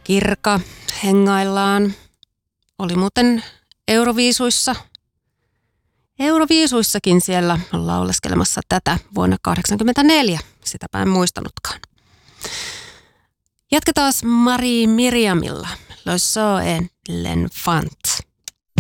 Kirka, hengaillaan. Oli muuten Euroviisuissakin siellä lauleskelemassa tätä vuonna 1984. Sitäpä en muistanutkaan. Jatketaan Marie Miriamilla. Le so en l'enfant.